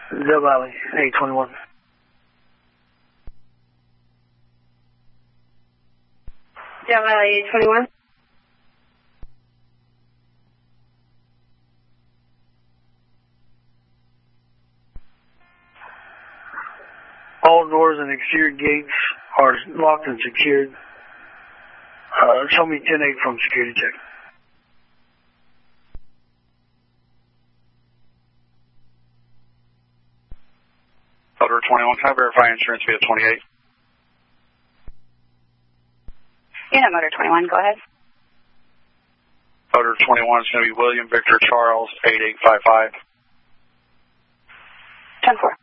Del Valley, 821. Del Valley, 821. All doors and exterior gates are locked and secured. Show me 10-8 from security check. Motor 21, can I verify insurance via 28? Unit Motor 21, go ahead. Motor 21 is going to be William Victor Charles 8855. 10-4.